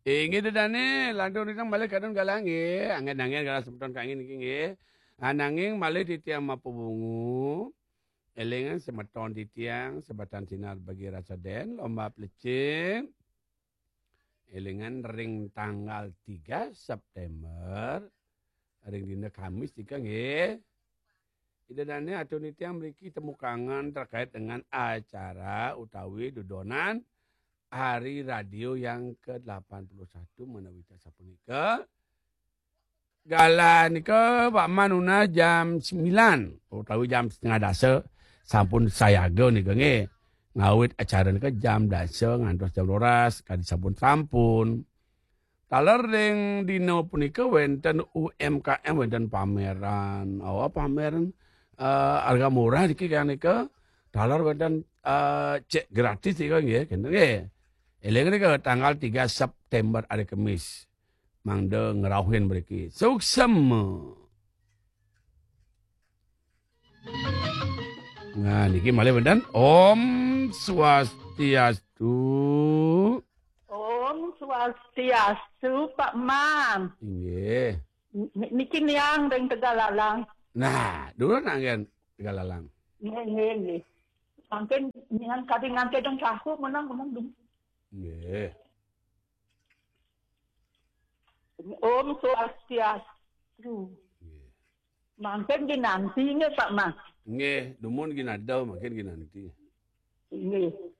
Inggih dedane landung nang malih kadon galang nggih, angen-angen galang semeton kangin iki nggih. Ananging malih titiang mapubungu, elingan semeton titiang sebatan sinar bagi rasa den lomba plecing. Elingan ring tanggal 3 September, ring dina Kamis tika nggih. Idadane atau nitiang mriki temu kangen terkait dengan acara utawi dudonan Hari Radio yang ke-81 menawita sapunika. Gala nika Pak Manuna jam 9 utawi jam setengah dasa sampun sayaga nika nggih. Ngawit acara nika jam dasa ngantos jam 12 kadi sampun. Taler ring dina punika wonten UMKM wonten pameran. Pameran harga murah niki kan nika. Taler wonten cek gratis nika nggih, kene nggih. Eling nika tanggal 3 September hari Kamis. Mangde ngerauhin mriki. Suksem. Nah, niki malih wonten Om Swastiastu. Om Swastiastu Pak Man. Nggih. Niki niang ring Tegalalang. Nah, dulu nangen Tegalalang. Nggih. Mungkin niang kadang ngante dong sahu menang dong. Nggih. Om Swastiastu. Nggih. Mungkin dinanti nggih Pak Man. Nggih, dumun ginadaw makin ginanti. Nggih.